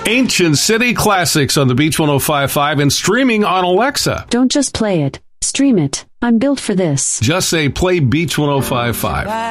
Ancient City Classics on the Beach 105.5 and streaming on Alexa. Don't just play it. Stream it. I'm built for this. Just say play Beach 105.5.